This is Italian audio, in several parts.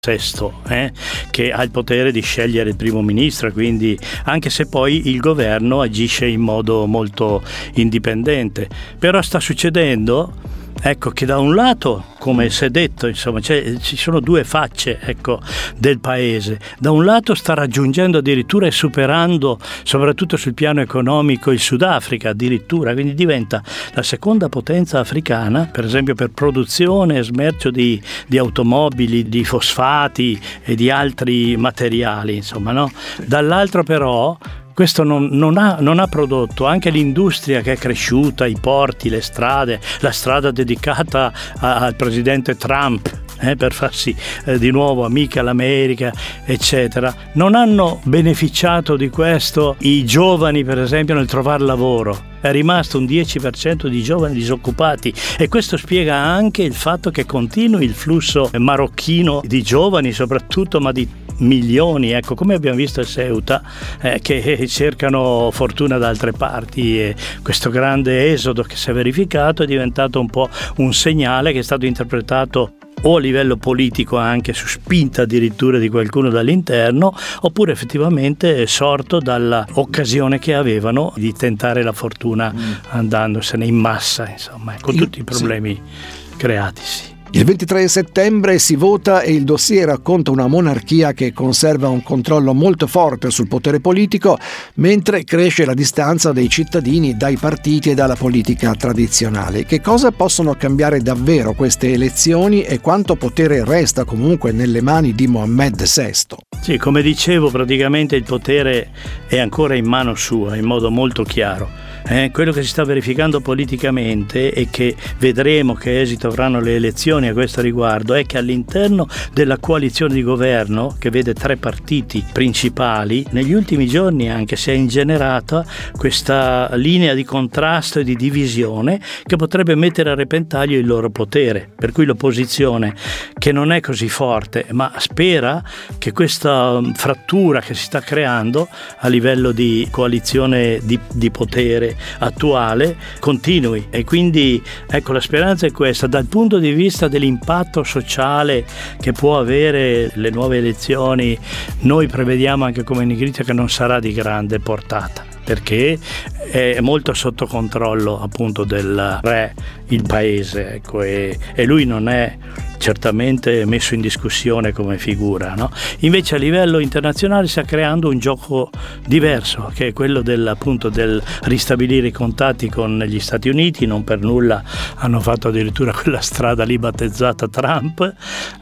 VI, che ha il potere di scegliere il primo ministro, quindi anche se poi il governo agisce in modo molto indipendente. Però sta succedendo, ecco, che da un lato, come si è detto, insomma, ci sono due facce, ecco, del paese. Da un lato sta raggiungendo addirittura e superando, soprattutto sul piano economico, il Sudafrica addirittura, quindi diventa la seconda potenza africana, per esempio per produzione e smercio di automobili, di fosfati e di altri materiali, insomma, no? Dall'altro però questo non ha prodotto anche l'industria che è cresciuta, i porti, le strade, la strada dedicata al presidente Trump, per farsi di nuovo amica l'America, eccetera. Non hanno beneficiato di questo i giovani, per esempio, nel trovare lavoro. È rimasto un 10% di giovani disoccupati, e questo spiega anche il fatto che continui il flusso marocchino di giovani soprattutto, ma di milioni, ecco, come abbiamo visto a Ceuta, che cercano fortuna da altre parti, e questo grande esodo che si è verificato è diventato un po' un segnale che è stato interpretato o a livello politico, anche su spinta addirittura di qualcuno dall'interno, oppure effettivamente è sorto dall'occasione che avevano di tentare la fortuna andandosene in massa, insomma, con tutti i problemi creatisi. Il 23 settembre si vota e il dossier racconta una monarchia che conserva un controllo molto forte sul potere politico, mentre cresce la distanza dei cittadini dai partiti e dalla politica tradizionale. Che cosa possono cambiare davvero queste elezioni e quanto potere resta comunque nelle mani di Mohammed VI? Sì, come dicevo, praticamente il potere è ancora in mano sua, in modo molto chiaro. Quello che si sta verificando politicamente, e che vedremo che esito avranno le elezioni a questo riguardo, è che all'interno della coalizione di governo, che vede 3 partiti principali, negli ultimi giorni anche si è ingenerata questa linea di contrasto e di divisione che potrebbe mettere a repentaglio il loro potere, per cui l'opposizione, che non è così forte, ma spera che questa frattura che si sta creando a livello di coalizione di potere attuale continui, e quindi ecco, la speranza è questa. Dal punto di vista dell'impatto sociale che può avere le nuove elezioni, noi prevediamo anche come Nigrita che non sarà di grande portata, perché è molto sotto controllo appunto del re il paese, ecco, e lui non è certamente messo in discussione come figura, no? Invece a livello internazionale sta creando un gioco diverso, che è quello del ristabilire i contatti con gli Stati Uniti. Non per nulla hanno fatto addirittura quella strada lì battezzata Trump,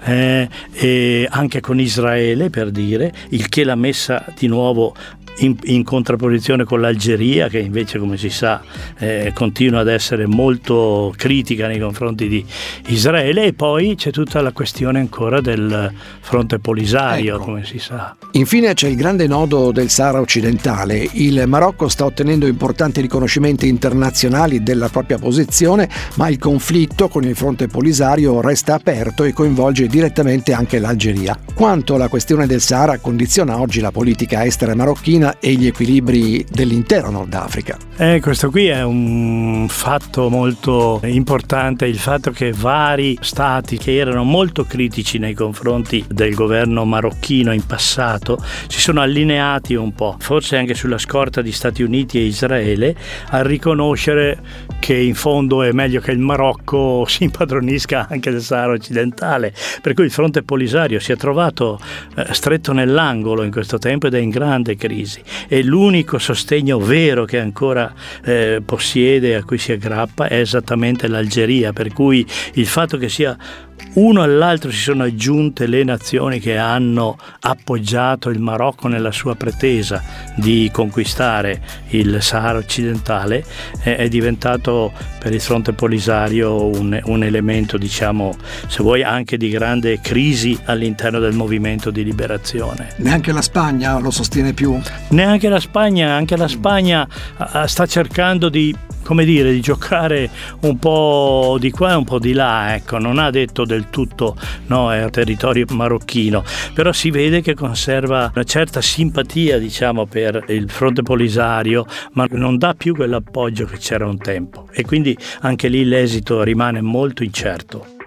e anche con Israele, per dire, il che l'ha messa di nuovo in contrapposizione con l'Algeria, che invece, come si sa, continua ad essere molto critica nei confronti di Israele. E poi c'è tutta la questione ancora del fronte Polisario, ecco, come si sa. Infine c'è il grande nodo del Sahara occidentale. Il Marocco sta ottenendo importanti riconoscimenti internazionali della propria posizione, ma il conflitto con il fronte Polisario resta aperto e coinvolge direttamente anche l'Algeria. Quanto la questione del Sahara condiziona oggi la politica estera marocchina e gli equilibri dell'intero Nord Africa? Questo qui è un fatto molto importante, il fatto che vari stati che erano molto critici nei confronti del governo marocchino in passato si sono allineati un po', forse anche sulla scorta di Stati Uniti e Israele, a riconoscere che in fondo è meglio che il Marocco si impadronisca anche del Sahara occidentale, per cui il fronte Polisario si è trovato stretto nell'angolo in questo tempo ed è in grande crisi. E l'unico sostegno vero che ancora possiede, a cui si aggrappa, è esattamente l'Algeria, per cui il fatto che sia uno all'altro si sono aggiunte le nazioni che hanno appoggiato il Marocco nella sua pretesa di conquistare il Sahara occidentale, è diventato per il fronte Polisario un elemento, diciamo, se vuoi, anche di grande crisi all'interno del movimento di liberazione. Neanche la Spagna lo sostiene più? Neanche la Spagna, anche la Spagna sta cercando di giocare un po' di qua e un po' di là, ecco, non ha detto del tutto no, è territorio marocchino, però si vede che conserva una certa simpatia, diciamo, per il fronte Polisario, ma non dà più quell'appoggio che c'era un tempo, e quindi anche lì l'esito rimane molto incerto.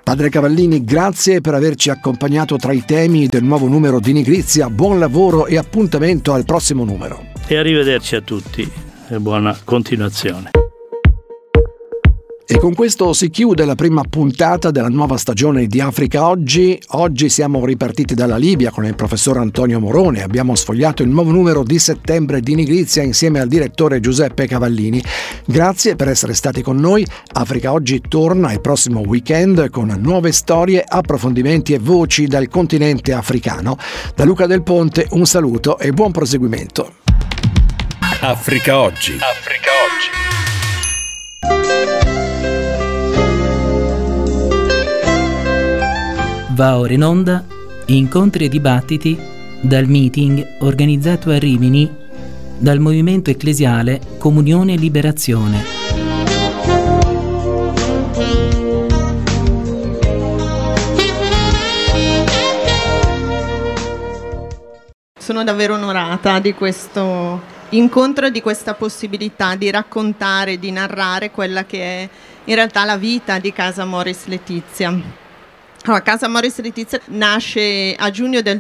Padre Cavallini, grazie per averci accompagnato tra i temi del nuovo numero di Nigrizia. Buon lavoro e appuntamento al prossimo numero. E arrivederci a tutti e buona continuazione. E con questo si chiude la prima puntata della nuova stagione di Africa Oggi. Oggi siamo ripartiti dalla Libia con il professor Antonio Morone. Abbiamo sfogliato il nuovo numero di settembre di Nigrizia insieme al direttore Giuseppe Cavallini. Grazie per essere stati con noi. Africa Oggi torna il prossimo weekend con nuove storie, approfondimenti e voci dal continente africano. Da Luca Del Ponte un saluto e buon proseguimento. Africa Oggi. Africa Oggi. Va ora in onda incontri e dibattiti dal meeting organizzato a Rimini dal Movimento Ecclesiale Comunione e Liberazione. Sono davvero onorata di questo incontro e di questa possibilità di raccontare, di narrare quella che è in realtà la vita di Casa Moris Letizia. Allora, Casa Moris Letizia nasce a giugno del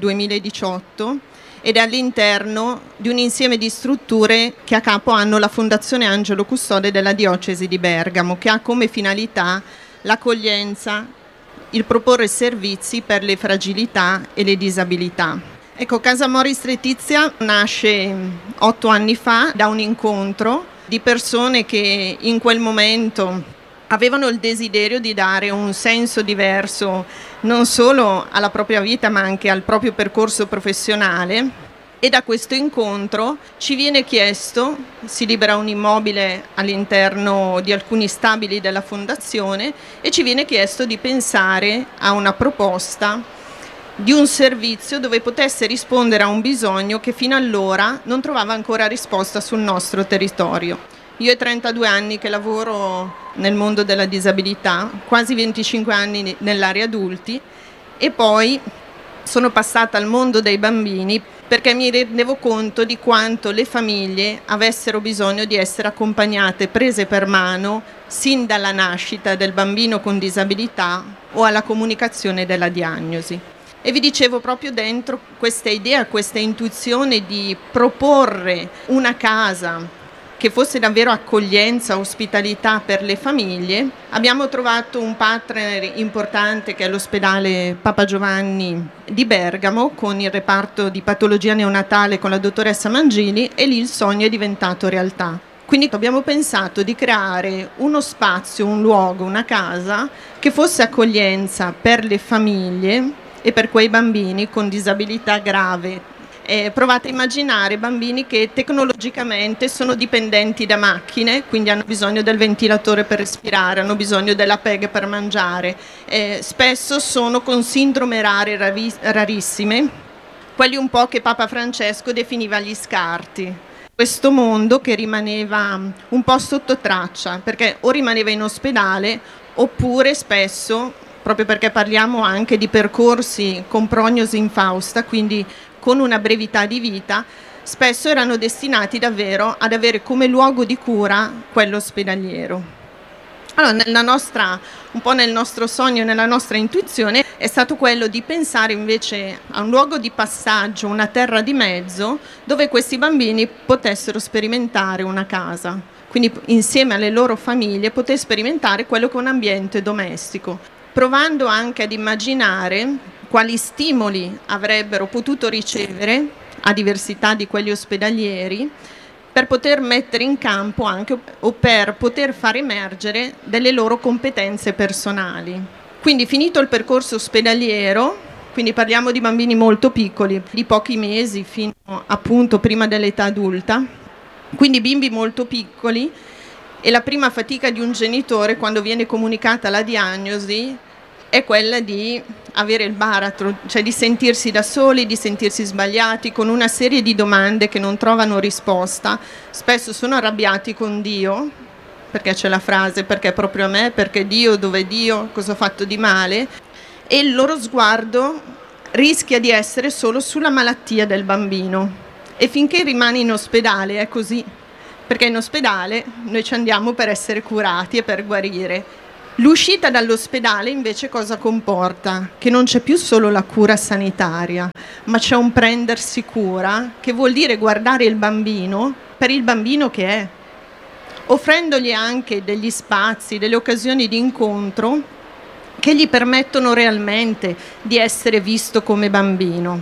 2018 ed è all'interno di un insieme di strutture che a capo hanno la Fondazione Angelo Custode della Diocesi di Bergamo, che ha come finalità l'accoglienza, il proporre servizi per le fragilità e le disabilità. Ecco, Casa Moris Letizia nasce 8 anni fa da un incontro di persone che in quel momento avevano il desiderio di dare un senso diverso non solo alla propria vita ma anche al proprio percorso professionale, e da questo incontro ci viene chiesto, si libera un immobile all'interno di alcuni stabili della fondazione e ci viene chiesto di pensare a una proposta di un servizio dove potesse rispondere a un bisogno che fino allora non trovava ancora risposta sul nostro territorio. Io ho 32 anni che lavoro nel mondo della disabilità, quasi 25 anni nell'area adulti, e poi sono passata al mondo dei bambini perché mi rendevo conto di quanto le famiglie avessero bisogno di essere accompagnate, prese per mano, sin dalla nascita del bambino con disabilità o alla comunicazione della diagnosi. E vi dicevo, proprio dentro questa idea, questa intuizione di proporre una casa che fosse davvero accoglienza, ospitalità per le famiglie, abbiamo trovato un partner importante che è l'ospedale Papa Giovanni di Bergamo con il reparto di patologia neonatale con la dottoressa Mangini, e lì il sogno è diventato realtà. Quindi abbiamo pensato di creare uno spazio, un luogo, una casa che fosse accoglienza per le famiglie e per quei bambini con disabilità grave. Provate a immaginare bambini che tecnologicamente sono dipendenti da macchine, quindi hanno bisogno del ventilatore per respirare, hanno bisogno della PEG per mangiare, spesso sono con sindrome rare rarissime, quelli un po' che Papa Francesco definiva gli scarti. Questo mondo che rimaneva un po' sotto traccia, perché o rimaneva in ospedale oppure spesso, proprio perché parliamo anche di percorsi con prognosi infausta, quindi con una brevità di vita, spesso erano destinati davvero ad avere come luogo di cura quello ospedaliero. Allora, un po' nel nostro sogno, nella nostra intuizione, è stato quello di pensare invece a un luogo di passaggio, una terra di mezzo, dove questi bambini potessero sperimentare una casa. Quindi insieme alle loro famiglie poter sperimentare quello che è un ambiente domestico, provando anche ad immaginare quali stimoli avrebbero potuto ricevere, a diversità di quelli ospedalieri, per poter mettere in campo anche o per poter far emergere delle loro competenze personali. Quindi, finito il percorso ospedaliero, quindi parliamo di bambini molto piccoli, di pochi mesi fino appunto prima dell'età adulta, quindi bimbi molto piccoli, e la prima fatica di un genitore quando viene comunicata la diagnosi è quella di avere il baratro, cioè di sentirsi da soli, di sentirsi sbagliati, con una serie di domande che non trovano risposta. Spesso sono arrabbiati con Dio, perché c'è la frase perché proprio a me, perché Dio, dov'è Dio, cosa ho fatto di male, e il loro sguardo rischia di essere solo sulla malattia del bambino. E finché rimane in ospedale è così, perché in ospedale noi ci andiamo per essere curati e per guarire. L'uscita dall'ospedale invece cosa comporta? Che non c'è più solo la cura sanitaria, ma c'è un prendersi cura, che vuol dire guardare il bambino per il bambino che è, offrendogli anche degli spazi, delle occasioni di incontro che gli permettono realmente di essere visto come bambino.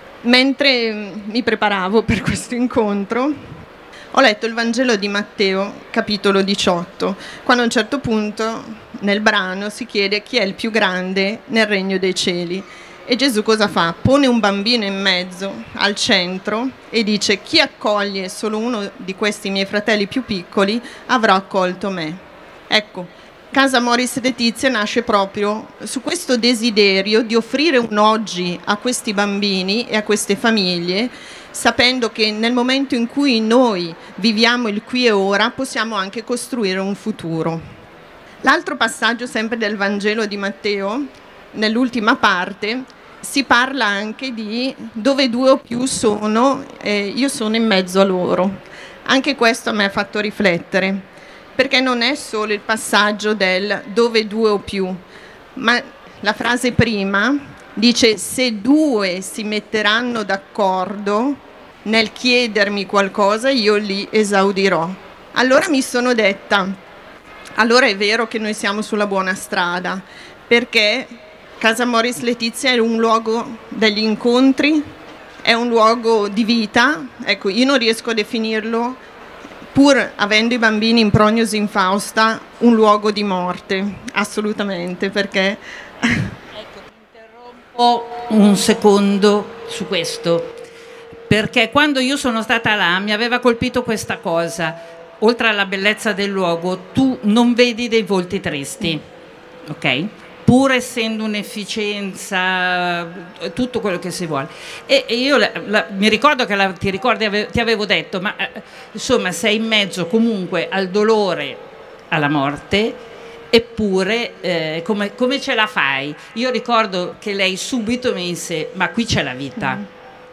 Mentre mi preparavo per questo incontro, ho letto il Vangelo di Matteo, capitolo 18, quando a un certo punto nel brano si chiede chi è il più grande nel regno dei cieli. E Gesù cosa fa? Pone un bambino in mezzo, al centro, e dice: chi accoglie solo uno di questi miei fratelli più piccoli avrà accolto me. Ecco, Casa Moris Letizia nasce proprio su questo desiderio di offrire un oggi a questi bambini e a queste famiglie, sapendo che nel momento in cui noi viviamo il qui e ora possiamo anche costruire un futuro. L'altro passaggio sempre del Vangelo di Matteo, nell'ultima parte, si parla anche di dove due o più sono, io sono in mezzo a loro. Anche questo a me ha fatto riflettere, perché non è solo il passaggio del dove due o più, ma la frase prima dice: se due si metteranno d'accordo nel chiedermi qualcosa, io li esaudirò. Allora mi sono detta, allora è vero che noi siamo sulla buona strada, perché Casa Moris Letizia è un luogo degli incontri, è un luogo di vita. Ecco, io non riesco a definirlo, pur avendo i bambini in prognosi infausta, un luogo di morte, assolutamente, perché... Ecco, ti interrompo un secondo su questo, perché quando io sono stata là mi aveva colpito questa cosa: oltre alla bellezza del luogo, tu non vedi dei volti tristi, ok? Pur essendo un'efficienza, tutto quello che si vuole. E io mi ricordo che ti avevo detto, ma insomma sei in mezzo comunque al dolore, alla morte, eppure come ce la fai? Io ricordo che lei subito mi disse: ma qui c'è la vita.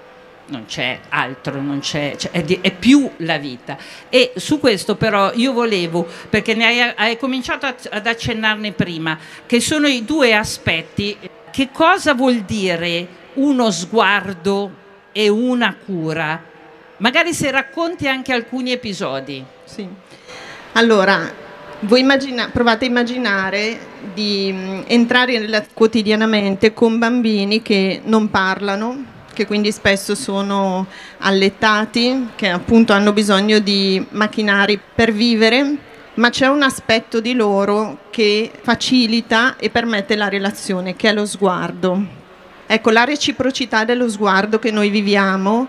Non c'è altro, non c'è, è più la vita. E su questo però io volevo, perché hai cominciato ad accennarne prima, che sono i due aspetti. Che cosa vuol dire uno sguardo e una cura? Magari se racconti anche alcuni episodi. Sì. Allora, voi provate a immaginare di entrare quotidianamente con bambini che non parlano, che quindi spesso sono allettati, che appunto hanno bisogno di macchinari per vivere, ma c'è un aspetto di loro che facilita e permette la relazione, che è lo sguardo. Ecco, la reciprocità dello sguardo che noi viviamo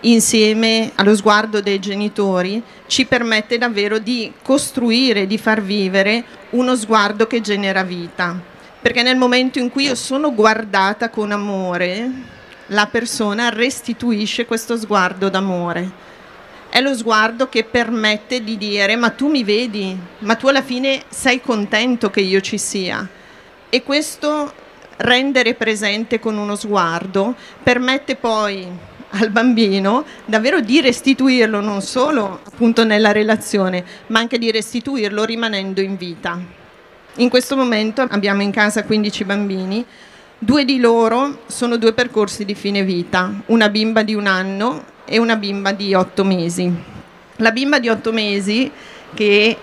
insieme allo sguardo dei genitori ci permette davvero di costruire, di far vivere uno sguardo che genera vita. Perché nel momento in cui io sono guardata con amore, la persona restituisce questo sguardo d'amore. È lo sguardo che permette di dire: ma tu mi vedi, ma tu alla fine sei contento che io ci sia. E questo rendere presente con uno sguardo permette poi al bambino davvero di restituirlo, non solo appunto nella relazione, ma anche di restituirlo rimanendo in vita. In questo momento abbiamo in casa 15 bambini. 2 di loro sono 2 percorsi di fine vita, una bimba di 1 anno e una bimba di 8 mesi. La bimba di 8 mesi, che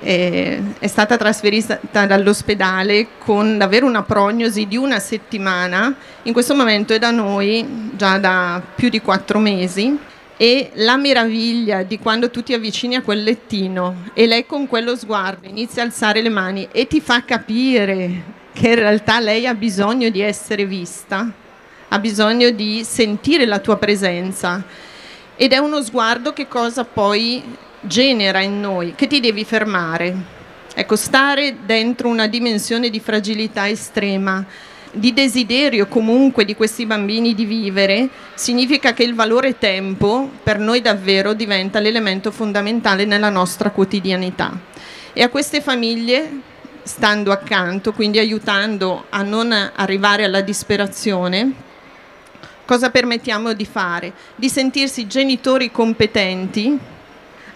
è stata trasferita dall'ospedale con davvero una prognosi di 1 settimana, in questo momento è da noi già da più di 4 mesi, e la meraviglia di quando tu ti avvicini a quel lettino e lei con quello sguardo inizia a alzare le mani e ti fa capire che in realtà lei ha bisogno di essere vista, ha bisogno di sentire la tua presenza, ed è uno sguardo che cosa poi genera in noi, che ti devi fermare. Ecco, stare dentro una dimensione di fragilità estrema, di desiderio comunque di questi bambini di vivere, significa che il valore tempo per noi davvero diventa l'elemento fondamentale nella nostra quotidianità. E a queste famiglie, stando accanto, quindi aiutando a non arrivare alla disperazione, cosa permettiamo di fare? Di sentirsi genitori competenti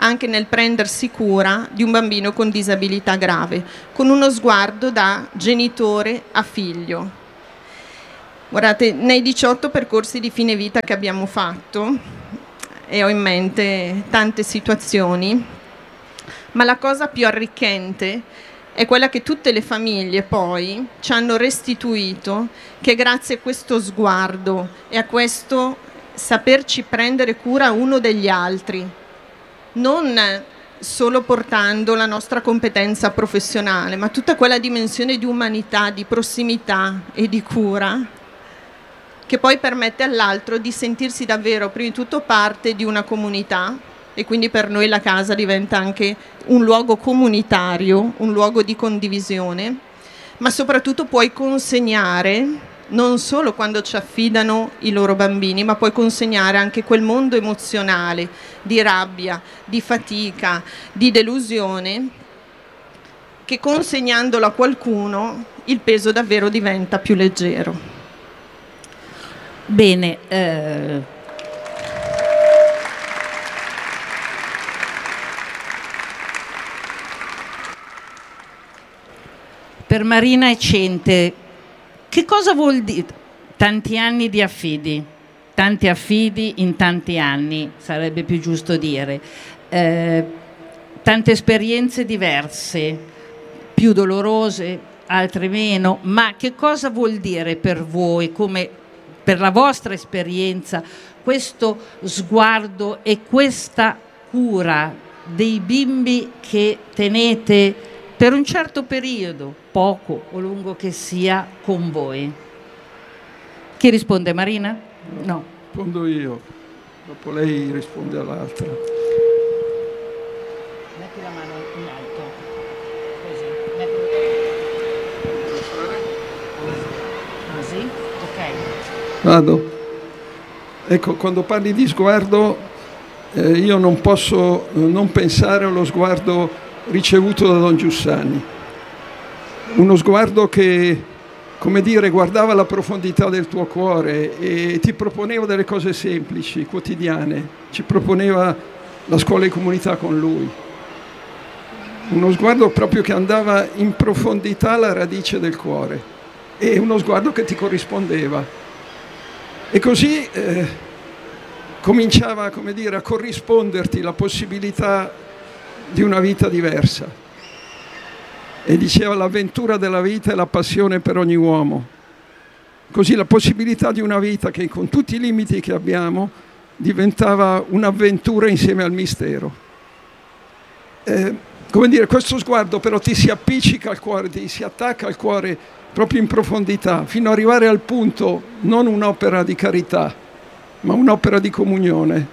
anche nel prendersi cura di un bambino con disabilità grave, con uno sguardo da genitore a figlio. Guardate, nei 18 percorsi di fine vita che abbiamo fatto, e ho in mente tante situazioni, ma la cosa più arricchente è quella che tutte le famiglie poi ci hanno restituito, che grazie a questo sguardo e a questo saperci prendere cura uno degli altri, non solo portando la nostra competenza professionale, ma tutta quella dimensione di umanità, di prossimità e di cura, che poi permette all'altro di sentirsi davvero, prima di tutto, parte di una comunità, e quindi per noi la casa diventa anche un luogo comunitario, un luogo di condivisione, ma soprattutto puoi consegnare, non solo quando ci affidano i loro bambini, ma puoi consegnare anche quel mondo emozionale di rabbia, di fatica, di delusione, che consegnandolo a qualcuno il peso davvero diventa più leggero. Bene, per Marina e Cente, che cosa vuol dire tanti anni di affidi? Tanti affidi in tanti anni, sarebbe più giusto dire. Tante esperienze diverse, più dolorose, altre meno, ma che cosa vuol dire per voi, come per la vostra esperienza, questo sguardo e questa cura dei bimbi che tenete per un certo periodo, poco o lungo che sia, con voi? Chi risponde, Marina? No. Rispondo io, dopo lei risponde all'altra. Metti la mano in alto, così. Così? Ok. Vado. Ecco, quando parli di sguardo, io non posso non pensare allo sguardo ricevuto da Don Giussani. Uno sguardo che, come dire, guardava la profondità del tuo cuore e ti proponeva delle cose semplici, quotidiane. Ci proponeva la scuola di comunità con lui. Uno sguardo proprio che andava in profondità alla radice del cuore, e uno sguardo che ti corrispondeva. E così cominciava, come dire, a corrisponderti la possibilità di una vita diversa. E diceva: l'avventura della vita è la passione per ogni uomo. Così la possibilità di una vita che, con tutti i limiti che abbiamo, diventava un'avventura insieme al mistero. Come dire, questo sguardo però ti si appiccica al cuore, ti si attacca al cuore proprio in profondità, fino ad arrivare al punto, non un'opera di carità, ma un'opera di comunione.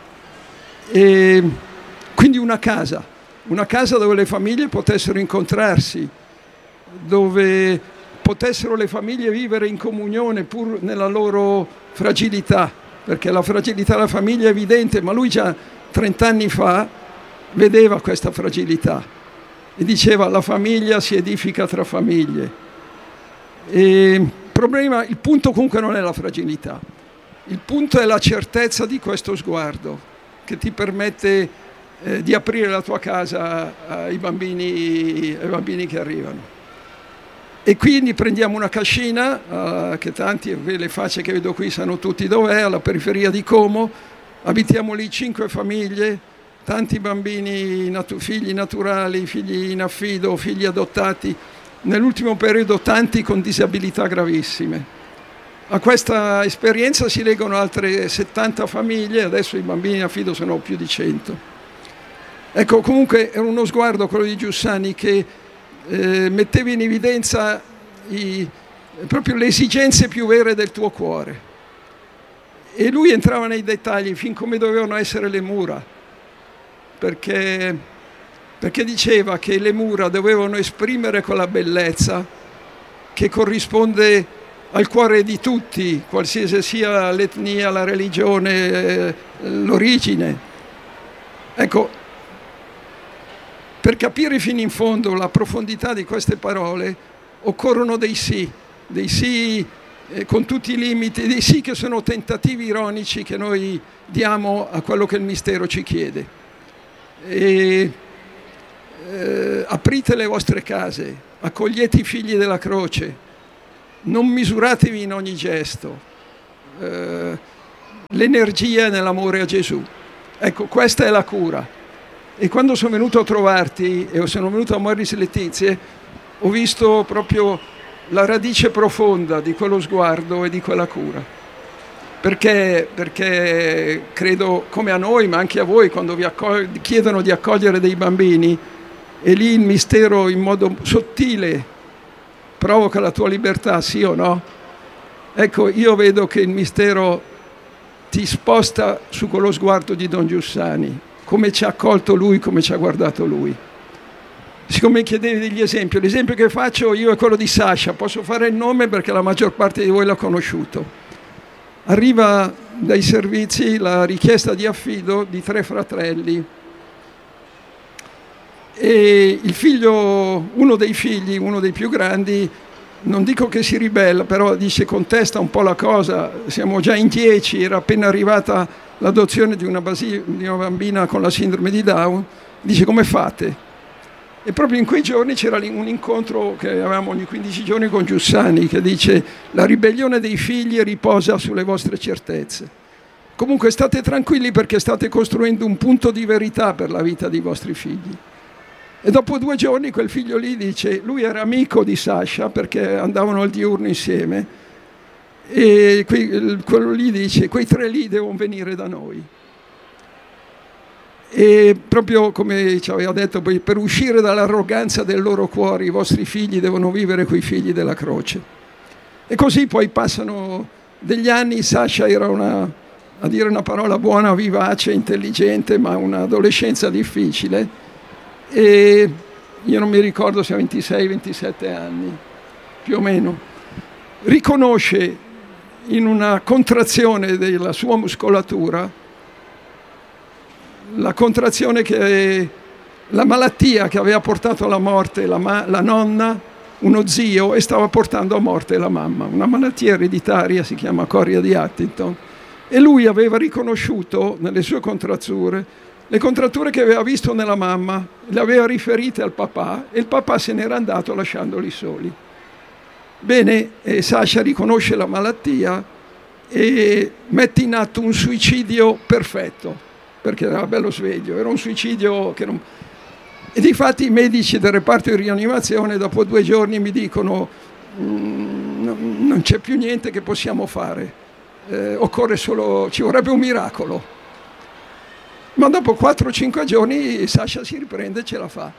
E quindi una casa dove le famiglie potessero incontrarsi, dove potessero le famiglie vivere in comunione pur nella loro fragilità, perché la fragilità della famiglia è evidente, ma lui già 30 anni fa vedeva questa fragilità e diceva: la famiglia si edifica tra famiglie. E il punto comunque non è la fragilità, il punto è la certezza di questo sguardo che ti permette di aprire la tua casa ai bambini che arrivano. E quindi prendiamo una cascina, che tanti, le facce che vedo qui sanno tutti dov'è, alla periferia di Como. Abitiamo lì 5 famiglie, tanti bambini, figli naturali, figli in affido, figli adottati, nell'ultimo periodo tanti con disabilità gravissime. A questa esperienza si legano altre 70 famiglie, adesso i bambini in affido sono più di 100. Ecco, comunque è uno sguardo, quello di Giussani, che metteva in evidenza proprio le esigenze più vere del tuo cuore. E lui entrava nei dettagli, fin come dovevano essere le mura, perché diceva che le mura dovevano esprimere quella bellezza che corrisponde al cuore di tutti, qualsiasi sia l'etnia, la religione, l'origine. Ecco, per capire fino in fondo la profondità di queste parole occorrono dei sì con tutti i limiti, dei sì che sono tentativi ironici che noi diamo a quello che il mistero ci chiede. e aprite le vostre case, accogliete i figli della croce, non misuratevi in ogni gesto, l'energia è nell'amore a Gesù. Ecco, questa è la cura. E quando sono venuto a trovarti e sono venuto a Moris Laetitia, ho visto proprio la radice profonda di quello sguardo e di quella cura. Perché credo, come a noi, ma anche a voi, quando vi chiedono di accogliere dei bambini, e lì il mistero in modo sottile provoca la tua libertà, sì o no? Ecco, io vedo che il mistero ti sposta su quello sguardo di Don Giussani, come ci ha accolto lui, come ci ha guardato lui. Siccome mi chiedevi degli esempi, l'esempio che faccio io è quello di Sasha, posso fare il nome perché la maggior parte di voi l'ha conosciuto. Arriva dai servizi la richiesta di affido di 3 fratelli e il figlio, uno dei figli, uno dei più grandi, non dico che si ribella, però dice, contesta un po' la cosa, siamo già in 10, era appena arrivata l'adozione di una bambina con la sindrome di Down, dice come fate? E proprio in quei giorni c'era un incontro che avevamo ogni 15 giorni con Giussani, che dice la ribellione dei figli riposa sulle vostre certezze. Comunque state tranquilli perché state costruendo un punto di verità per la vita dei vostri figli. E dopo 2 giorni quel figlio lì dice, lui era amico di Sasha perché andavano al diurno insieme, e quello lì dice, quei 3 lì devono venire da noi. E proprio come ci aveva detto, per uscire dall'arroganza del loro cuore, i vostri figli devono vivere coi figli della croce. E così poi passano degli anni. Sasha era a dire una parola buona, vivace, intelligente, ma un'adolescenza difficile. E io non mi ricordo se ha 26-27 anni, più o meno. Riconosce in una contrazione della sua muscolatura la contrazione che la malattia che aveva portato alla morte la nonna, uno zio, e stava portando a morte la mamma, una malattia ereditaria, si chiama coria di Huntington, e lui aveva riconosciuto nelle sue contratture le contratture che aveva visto nella mamma, le aveva riferite al papà e il papà se n'era andato lasciandoli soli. Bene, Sasha riconosce la malattia e mette in atto un suicidio perfetto, perché era bello sveglio, era un suicidio che non... E difatti i medici del reparto di rianimazione dopo 2 giorni mi dicono non c'è più niente che possiamo fare, occorre solo, ci vorrebbe un miracolo. Ma dopo 4-5 giorni Sasha si riprende e ce la fa.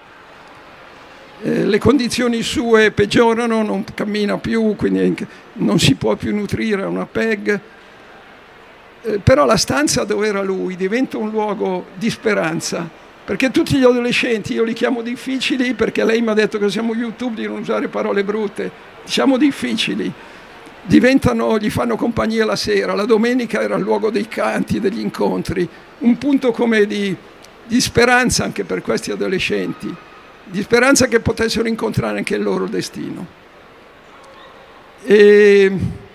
Le condizioni sue peggiorano, non cammina più, quindi non si può più nutrire, ha una PEG. Però la stanza dove era lui diventa un luogo di speranza, perché tutti gli adolescenti, io li chiamo difficili perché lei mi ha detto che siamo YouTube di non usare parole brutte, diciamo difficili, gli fanno compagnia la sera, la domenica era il luogo dei canti, degli incontri, un punto come di speranza anche per questi adolescenti, di speranza che potessero incontrare anche il loro destino. E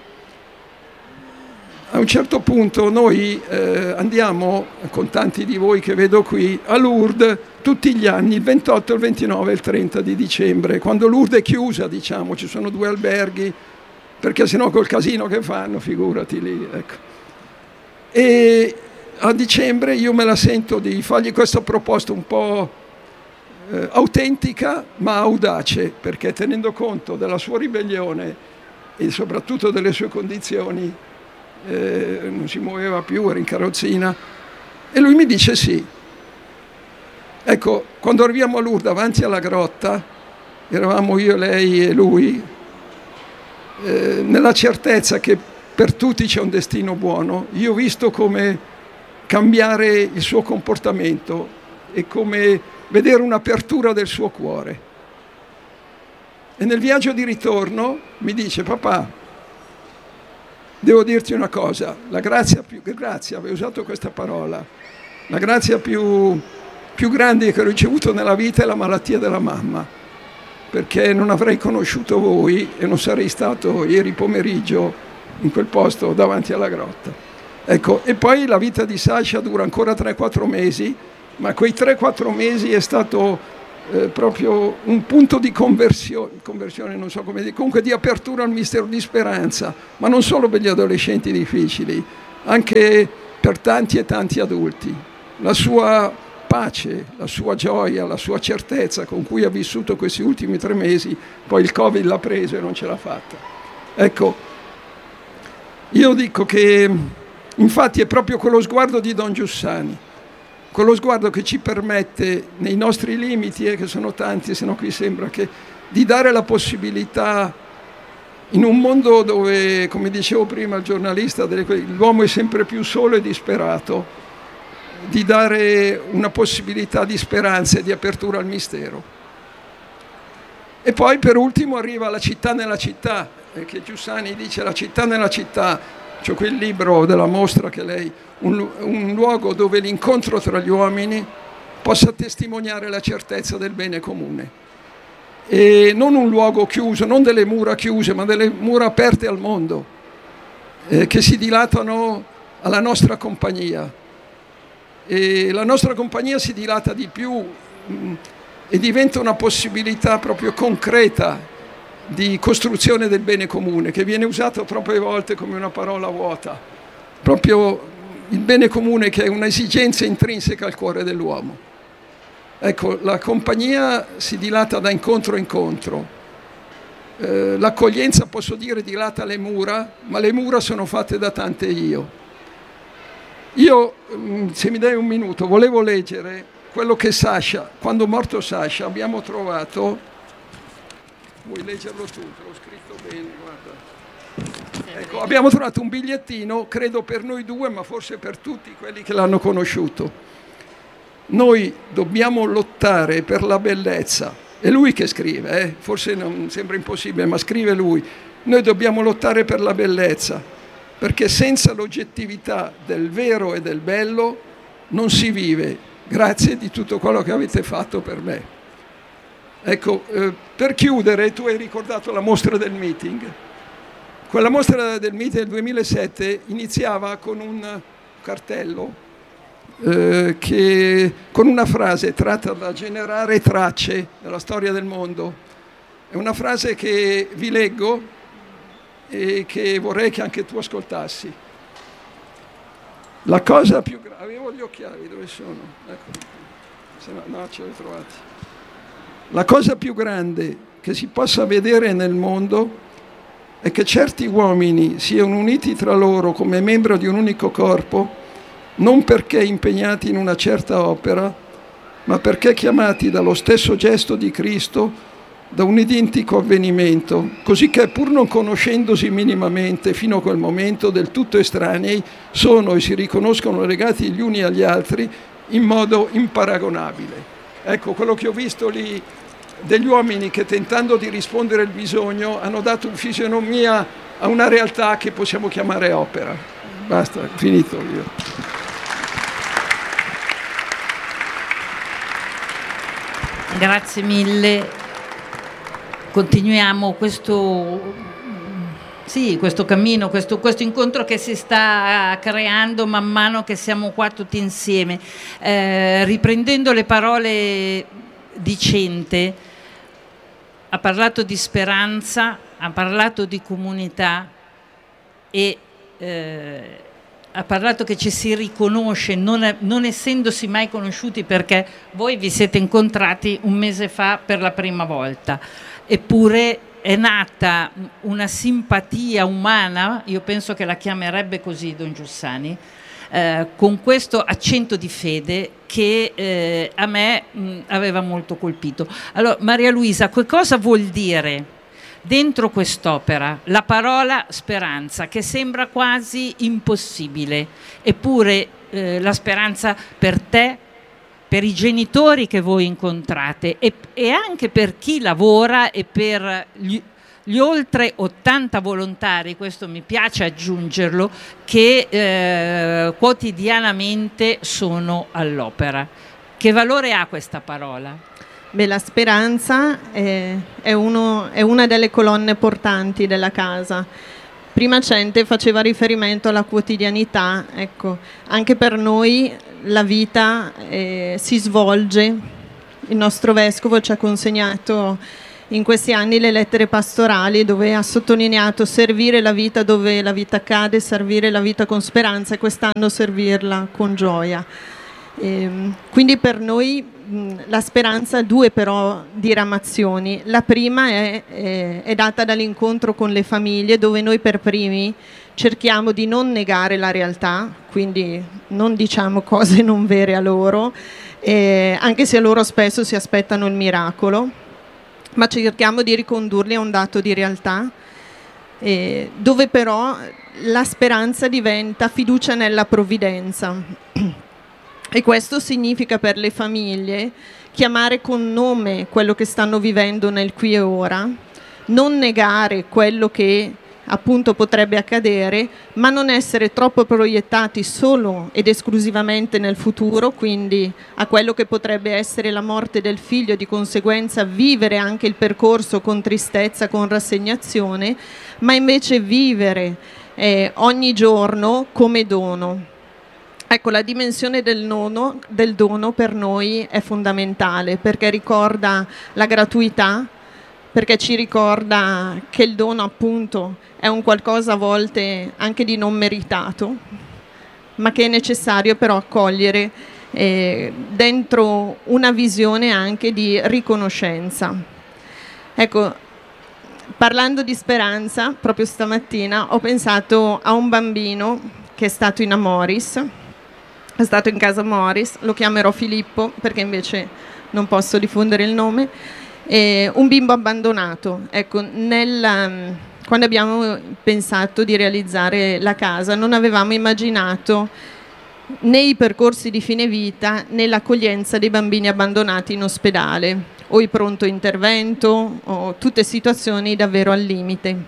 a un certo punto noi andiamo, con tanti di voi che vedo qui, a Lourdes tutti gli anni, il 28, il 29 e il 30 di dicembre, quando Lourdes è chiusa, diciamo, ci sono 2 alberghi, perché sennò col casino che fanno, figurati lì, ecco. E a dicembre io me la sento di fargli questa proposta un po' autentica ma audace, perché tenendo conto della sua ribellione e soprattutto delle sue condizioni, non si muoveva più, era in carrozzina, e lui mi dice sì. Ecco, quando arriviamo a Lourdes davanti alla grotta, eravamo io, lei e lui, nella certezza che per tutti c'è un destino buono, io ho visto come cambiare il suo comportamento e come vedere un'apertura del suo cuore. E nel viaggio di ritorno mi dice: papà, devo dirti una cosa, la grazia, avevo usato questa parola, la grazia più grande che ho ricevuto nella vita è la malattia della mamma, perché non avrei conosciuto voi e non sarei stato ieri pomeriggio in quel posto davanti alla grotta. Ecco, e poi la vita di Sasha dura ancora 3-4 mesi, ma quei 3-4 mesi è stato proprio un punto di conversione, non so come dire, comunque di apertura al mistero, di speranza, ma non solo per gli adolescenti difficili, anche per tanti e tanti adulti. La sua pace, la sua gioia, la sua certezza con cui ha vissuto questi ultimi 3 mesi, poi il Covid l'ha preso e non ce l'ha fatta. Ecco, io dico che infatti è proprio quello sguardo di Don Giussani, quello sguardo che ci permette, nei nostri limiti, che sono tanti, se no qui sembra che, di dare la possibilità, in un mondo dove, come dicevo prima il giornalista, l'uomo è sempre più solo e disperato, di dare una possibilità di speranza e di apertura al mistero. E poi per ultimo arriva La città nella città, che Giussani dice La città nella città, cioè quel libro della mostra che lei, un luogo dove l'incontro tra gli uomini possa testimoniare la certezza del bene comune. E non un luogo chiuso, non delle mura chiuse, ma delle mura aperte al mondo, che si dilatano alla nostra compagnia. E la nostra compagnia si dilata di più e diventa una possibilità proprio concreta di costruzione del bene comune, che viene usato troppe volte come una parola vuota. Proprio il bene comune, che è un'esigenza intrinseca al cuore dell'uomo. Ecco, la compagnia si dilata da incontro a incontro. L'accoglienza, posso dire, dilata le mura, ma le mura sono fatte da tante io. Io, se mi dai un minuto, volevo leggere quello che Sasha, quando è morto Sasha, abbiamo trovato. Vuoi leggerlo tu? Te l'ho scritto bene, guarda. Ecco, abbiamo trovato un bigliettino, credo per noi due, ma forse per tutti quelli che l'hanno conosciuto. Noi dobbiamo lottare per la bellezza. È lui che scrive, forse non sembra impossibile, ma scrive lui. Noi dobbiamo lottare per la bellezza, perché senza l'oggettività del vero e del bello non si vive. Grazie di tutto quello che avete fatto per me. Ecco, per chiudere, tu hai ricordato la mostra del meeting. Quella mostra del meeting del 2007 iniziava con un cartello con una frase tratta da Generare tracce della storia del mondo. È una frase che vi leggo e che vorrei che anche tu ascoltassi. La cosa più grave... Avevo gli occhiali, dove sono? Ecco. Se no, ce li ho trovati. La cosa più grande che si possa vedere nel mondo è che certi uomini siano uniti tra loro come membri di un unico corpo, non perché impegnati in una certa opera, ma perché chiamati dallo stesso gesto di Cristo, da un identico avvenimento, così che pur non conoscendosi minimamente fino a quel momento del tutto estranei, sono e si riconoscono legati gli uni agli altri in modo imparagonabile. Ecco, quello che ho visto lì, degli uomini che tentando di rispondere al bisogno hanno dato fisionomia a una realtà che possiamo chiamare opera. Basta, finito io. Grazie mille. Continuiamo questo cammino, questo incontro che si sta creando man mano che siamo qua tutti insieme. Riprendendo le parole di Cente, ha parlato di speranza, ha parlato di comunità e ha parlato che ci si riconosce non essendosi mai conosciuti, perché voi vi siete incontrati un mese fa per la prima volta, eppure è nata una simpatia umana, io penso che la chiamerebbe così Don Giussani, con questo accento di fede che a me aveva molto colpito. Allora, Maria Luisa, che cosa vuol dire dentro quest'opera la parola speranza, che sembra quasi impossibile, eppure la speranza per te, per i genitori che voi incontrate e anche per chi lavora e per gli oltre 80 volontari, questo mi piace aggiungerlo, che quotidianamente sono all'opera. Che valore ha questa parola? Beh, la speranza è una delle colonne portanti della casa. Prima Cente faceva riferimento alla quotidianità, ecco, anche per noi la vita si svolge. Il nostro vescovo ci ha consegnato in questi anni le lettere pastorali, dove ha sottolineato servire la vita dove la vita accade, servire la vita con speranza, e quest'anno servirla con gioia. Quindi per noi la speranza ha due però diramazioni. La prima è data dall'incontro con le famiglie, dove noi per primi cerchiamo di non negare la realtà, quindi non diciamo cose non vere a loro, anche se loro spesso si aspettano il miracolo, ma cerchiamo di ricondurli a un dato di realtà, dove però la speranza diventa fiducia nella provvidenza. E questo significa per le famiglie chiamare con nome quello che stanno vivendo nel qui e ora, non negare quello che appunto potrebbe accadere, ma non essere troppo proiettati solo ed esclusivamente nel futuro, quindi a quello che potrebbe essere la morte del figlio, e di conseguenza vivere anche il percorso con tristezza, con rassegnazione, ma invece vivere ogni giorno come dono. Ecco, la dimensione del dono per noi è fondamentale, perché ricorda la gratuità, perché ci ricorda che il dono appunto è un qualcosa a volte anche di non meritato, ma che è necessario però accogliere dentro una visione anche di riconoscenza. Ecco, parlando di speranza, proprio stamattina ho pensato a un bambino che è stato in Amoris, è stato in casa Moris, lo chiamerò Filippo perché invece non posso diffondere il nome, un bimbo abbandonato. Ecco, quando abbiamo pensato di realizzare la casa non avevamo immaginato né i percorsi di fine vita né l'accoglienza dei bambini abbandonati in ospedale o il pronto intervento o tutte situazioni davvero al limite.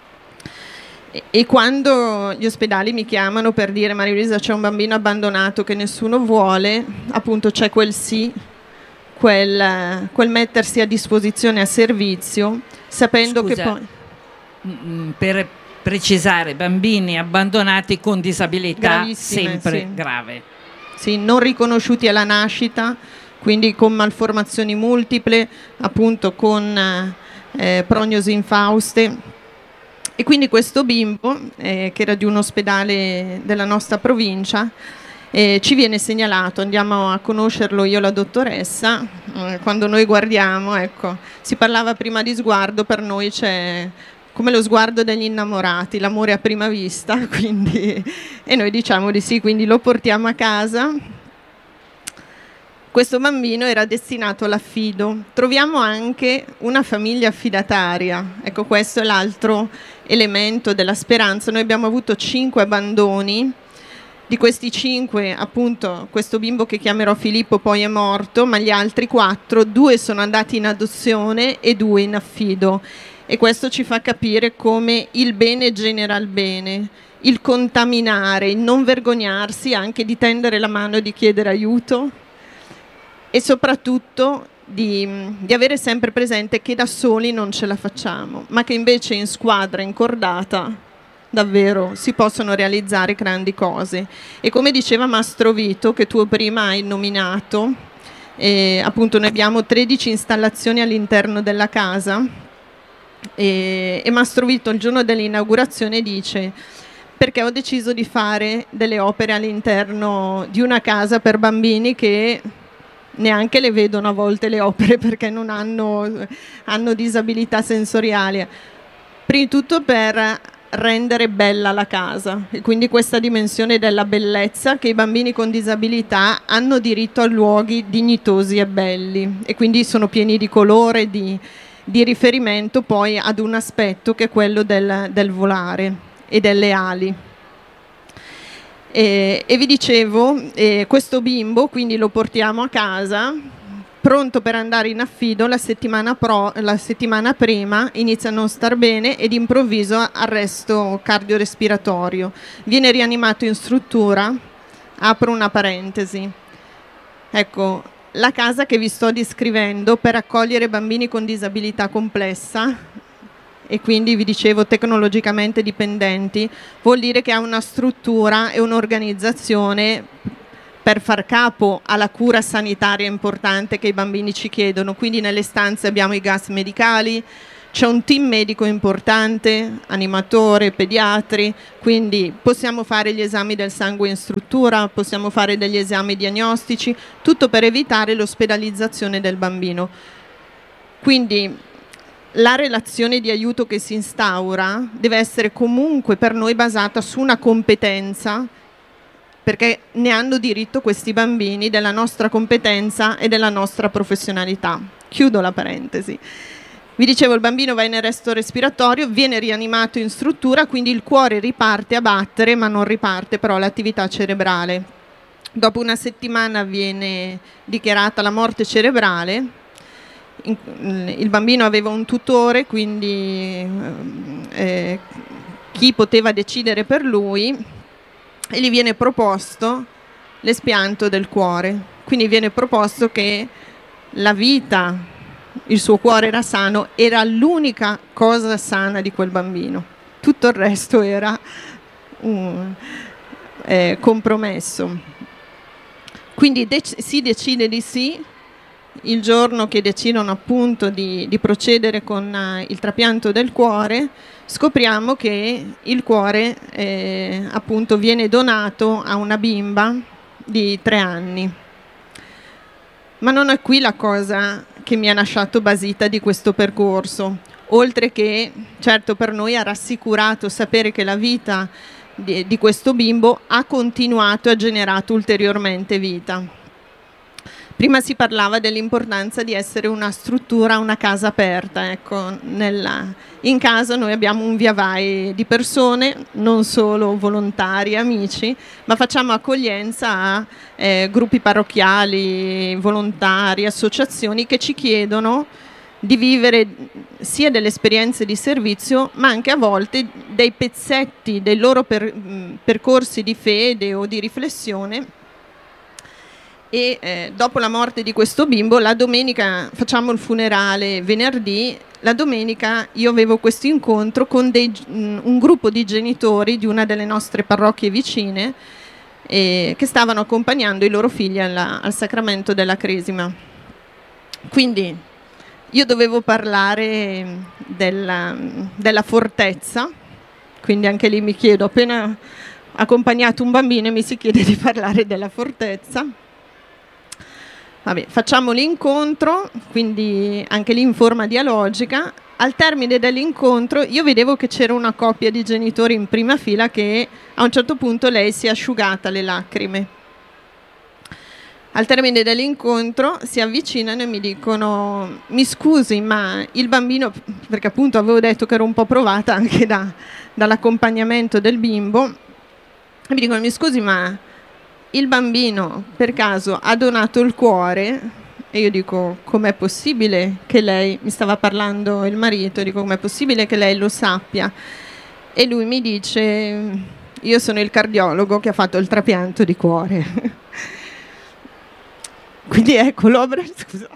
E quando gli ospedali mi chiamano per dire Maria Luisa c'è un bambino abbandonato che nessuno vuole, appunto c'è quel sì, quel mettersi a disposizione, a servizio, sapendo che poi... Per precisare, bambini abbandonati con disabilità sempre sì. grave. Sì, non riconosciuti alla nascita, quindi con malformazioni multiple, appunto con prognosi infauste. E quindi questo bimbo, che era di un ospedale della nostra provincia, ci viene segnalato, andiamo a conoscerlo io e la dottoressa, quando noi guardiamo, ecco, si parlava prima di sguardo, per noi c'è come lo sguardo degli innamorati, l'amore a prima vista, quindi, e noi diciamo di sì, quindi lo portiamo a casa. Questo bambino era destinato all'affido. Troviamo anche una famiglia affidataria, ecco, questo è l'altro elemento della speranza. Noi abbiamo avuto 5 abbandoni, di questi 5 appunto questo bimbo che chiamerò Filippo poi è morto, ma gli altri 4, 2 sono andati in adozione e 2 in affido, e questo ci fa capire come il bene genera il bene, il contaminare, il non vergognarsi anche di tendere la mano e di chiedere aiuto, e soprattutto di avere sempre presente che da soli non ce la facciamo, ma che invece in squadra, in cordata, davvero si possono realizzare grandi cose. E come diceva Mastro Vito, che tu prima hai nominato, appunto noi abbiamo 13 installazioni all'interno della casa, e Mastro Vito il giorno dell'inaugurazione dice: perché ho deciso di fare delle opere all'interno di una casa per bambini che neanche le vedono a volte le opere perché non hanno disabilità sensoriali, prima di tutto per rendere bella la casa, e quindi questa dimensione della bellezza, che i bambini con disabilità hanno diritto a luoghi dignitosi e belli, e quindi sono pieni di colore, di riferimento poi ad un aspetto che è quello del volare e delle ali. E vi dicevo, questo bimbo quindi lo portiamo a casa pronto per andare in affido. La settimana prima inizia a non star bene ed improvviso arresto cardiorespiratorio, viene rianimato in struttura. Apro una parentesi, ecco, la casa che vi sto descrivendo per accogliere bambini con disabilità complessa, e quindi vi dicevo tecnologicamente dipendenti, vuol dire che ha una struttura e un'organizzazione per far capo alla cura sanitaria importante che i bambini ci chiedono. Quindi nelle stanze abbiamo i gas medicali, c'è un team medico importante, animatore, pediatri, quindi possiamo fare gli esami del sangue in struttura, possiamo fare degli esami diagnostici, tutto per evitare l'ospedalizzazione del bambino. Quindi la relazione di aiuto che si instaura deve essere comunque per noi basata su una competenza, perché ne hanno diritto questi bambini della nostra competenza e della nostra professionalità. Chiudo la parentesi. Vi dicevo, il bambino va in arresto respiratorio, viene rianimato in struttura, quindi il cuore riparte a battere, ma non riparte però l'attività cerebrale. Dopo una settimana viene dichiarata la morte cerebrale. Il bambino aveva un tutore, quindi chi poteva decidere per lui, e gli viene proposto l'espianto del cuore. Quindi viene proposto che la vita, il suo cuore era sano, era l'unica cosa sana di quel bambino, tutto il resto era compromesso. Quindi si decide di sì. Il giorno che decidono appunto di procedere con il trapianto del cuore, scopriamo che il cuore appunto viene donato a una bimba di 3 anni. Ma non è qui la cosa che mi ha lasciato basita di questo percorso, oltre che certo per noi ha rassicurato sapere che la vita di questo bimbo ha continuato e ha generato ulteriormente vita. Prima si parlava dell'importanza di essere una struttura, una casa aperta. Ecco, in casa noi abbiamo un via vai di persone, non solo volontari, amici, ma facciamo accoglienza a gruppi parrocchiali, volontari, associazioni che ci chiedono di vivere sia delle esperienze di servizio, ma anche a volte dei pezzetti dei loro percorsi di fede o di riflessione. E dopo la morte di questo bimbo, la domenica facciamo il funerale venerdì, la domenica io avevo questo incontro con un gruppo di genitori di una delle nostre parrocchie vicine che stavano accompagnando i loro figli al sacramento della cresima. Quindi io dovevo parlare della fortezza, quindi anche lì mi chiedo, appena accompagnato un bambino mi si chiede di parlare della fortezza. Vabbè, facciamo l'incontro, quindi anche lì in forma dialogica. Al termine dell'incontro io vedevo che c'era una coppia di genitori in prima fila che a un certo punto lei si è asciugata le lacrime. Al termine dell'incontro si avvicinano e mi dicono: mi scusi, ma il bambino, perché appunto avevo detto che ero un po' provata anche dall'accompagnamento del bimbo, e mi dicono: mi scusi, ma il bambino per caso ha donato il cuore? E io dico: com'è possibile che lei, mi stava parlando il marito, dico: com'è possibile che lei lo sappia? E lui mi dice: io sono il cardiologo che ha fatto il trapianto di cuore. Quindi ecco l'opera, scusa.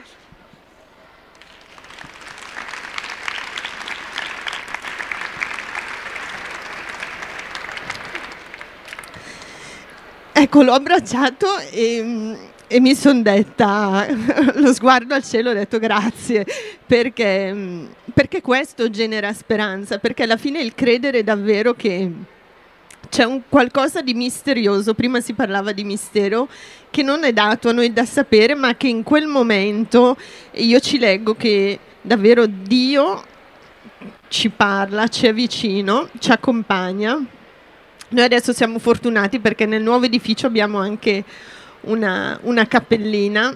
Ecco, l'ho abbracciato e mi sono detta, lo sguardo al cielo, ho detto grazie, perché questo genera speranza, perché alla fine il credere davvero che c'è un qualcosa di misterioso, prima si parlava di mistero, che non è dato a noi da sapere, ma che in quel momento io ci leggo che davvero Dio ci parla, ci è vicino, ci accompagna. Noi adesso siamo fortunati perché nel nuovo edificio abbiamo anche una cappellina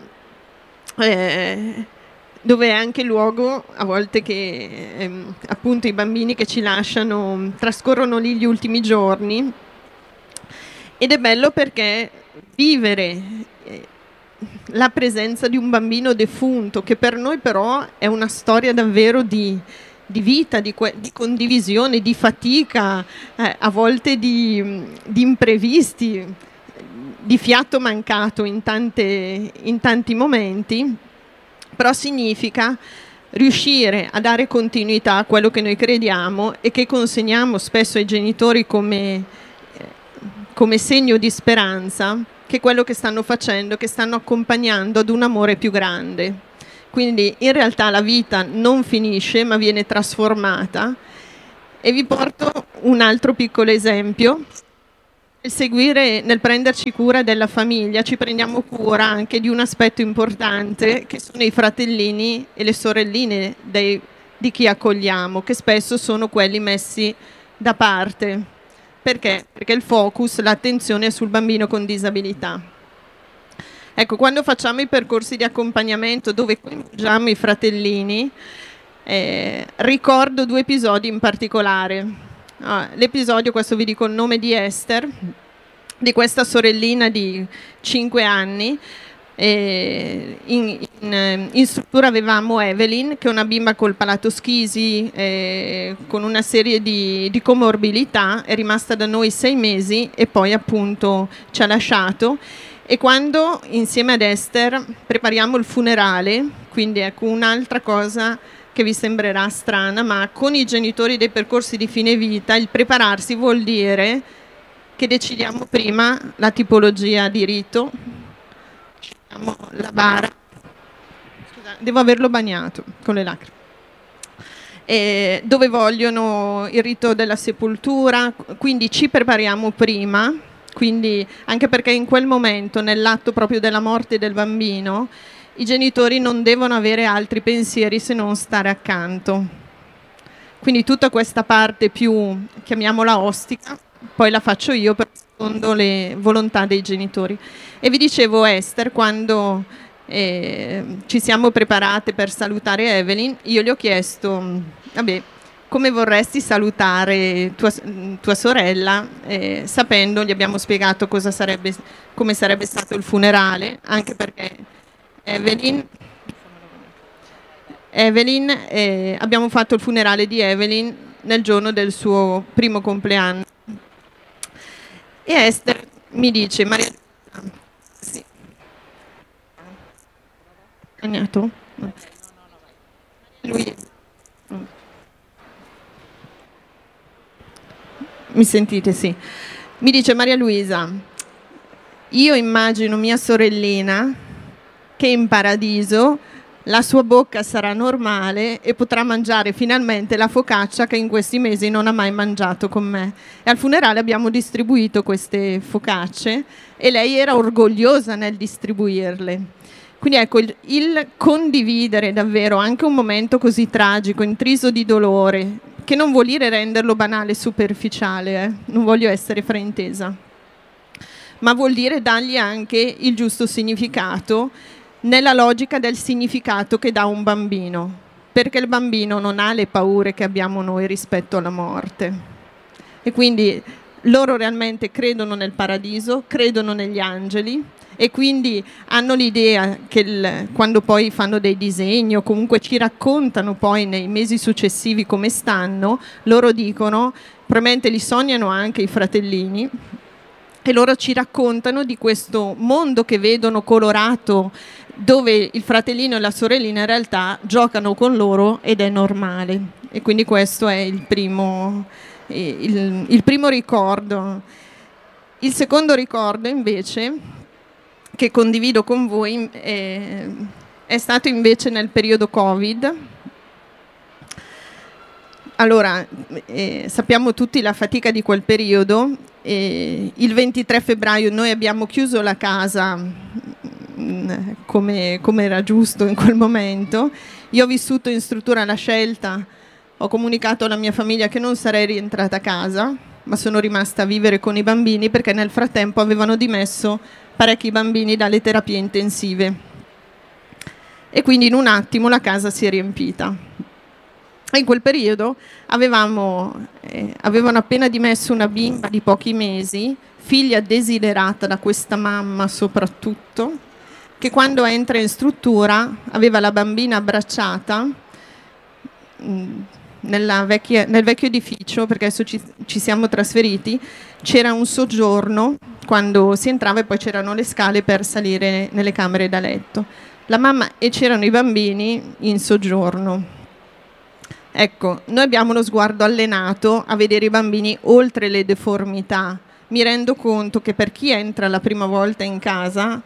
dove è anche luogo a volte che appunto i bambini che ci lasciano trascorrono lì gli ultimi giorni, ed è bello perché vivere la presenza di un bambino defunto, che per noi però è una storia davvero di vita, di condivisione, di fatica, a volte di imprevisti, di fiato mancato in tanti momenti, però significa riuscire a dare continuità a quello che noi crediamo e che consegniamo spesso ai genitori come segno di speranza, che quello che stanno facendo, che stanno accompagnando ad un amore più grande. Quindi in realtà la vita non finisce, ma viene trasformata. E vi porto un altro piccolo esempio. Nel prenderci cura della famiglia, ci prendiamo cura anche di un aspetto importante, che sono i fratellini e le sorelline di chi accogliamo, che spesso sono quelli messi da parte. Perché? Perché il focus, l'attenzione è sul bambino con disabilità. Ecco, quando facciamo i percorsi di accompagnamento dove coinvolgiamo i fratellini, ricordo 2 episodi in particolare. L'episodio, questo vi dico il nome di Esther, di questa sorellina di 5 anni. In struttura avevamo Evelyn, che è una bimba col palato schisi, con una serie di comorbilità, è rimasta da noi 6 mesi e poi appunto ci ha lasciato. E quando insieme ad Esther prepariamo il funerale, quindi ecco un'altra cosa che vi sembrerà strana, ma con i genitori dei percorsi di fine vita il prepararsi vuol dire che decidiamo prima la tipologia di rito, la bara. Scusate, devo averlo bagnato con le lacrime. Dove vogliono il rito della sepoltura, quindi ci prepariamo prima, quindi anche perché in quel momento, nell'atto proprio della morte del bambino, i genitori non devono avere altri pensieri se non stare accanto. Quindi tutta questa parte più, chiamiamola ostica, poi la faccio io secondo le volontà dei genitori. E vi dicevo, Esther, quando ci siamo preparate per salutare Evelyn, io gli ho chiesto, vabbè, come vorresti salutare tua sorella, sapendo, gli abbiamo spiegato come sarebbe stato il funerale, anche perché Evelyn, abbiamo fatto il funerale di Evelyn nel giorno del suo primo compleanno. E Esther mi dice, Maria, sì. Bagnato? No. Lui... Mi sentite? Sì. Mi dice, Maria Luisa, io immagino mia sorellina che in paradiso la sua bocca sarà normale e potrà mangiare finalmente la focaccia che in questi mesi non ha mai mangiato con me. E al funerale abbiamo distribuito queste focacce e lei era orgogliosa nel distribuirle. Quindi ecco, il condividere davvero anche un momento così tragico, intriso di dolore, che non vuol dire renderlo banale e superficiale, non voglio essere fraintesa, ma vuol dire dargli anche il giusto significato nella logica del significato che dà un bambino, perché il bambino non ha le paure che abbiamo noi rispetto alla morte. E quindi loro realmente credono nel paradiso, credono negli angeli e quindi hanno l'idea che quando poi fanno dei disegni o comunque ci raccontano poi nei mesi successivi come stanno, loro dicono, probabilmente li sognano anche i fratellini, e loro ci raccontano di questo mondo che vedono colorato, dove il fratellino e la sorellina in realtà giocano con loro ed è normale. E quindi questo è il primo ricordo. Il secondo ricordo invece, che condivido con voi, è stato invece nel periodo Covid. Allora, sappiamo tutti la fatica di quel periodo. Il 23 febbraio noi abbiamo chiuso la casa come era giusto in quel momento. Io ho vissuto in struttura La Scelta, ho comunicato alla mia famiglia che non sarei rientrata a casa, ma sono rimasta a vivere con i bambini perché nel frattempo avevano dimesso parecchi bambini dalle terapie intensive. E quindi in un attimo la casa si è riempita. In quel periodo avevano appena dimesso una bimba di pochi mesi, figlia desiderata da questa mamma soprattutto, che quando entra in struttura aveva la bambina abbracciata nel vecchio edificio, perché adesso ci siamo trasferiti, c'era un soggiorno quando si entrava e poi c'erano le scale per salire nelle camere da letto. La mamma e c'erano i bambini in soggiorno. Ecco, noi abbiamo lo sguardo allenato a vedere i bambini oltre le deformità mi rendo conto che per chi entra la prima volta in casa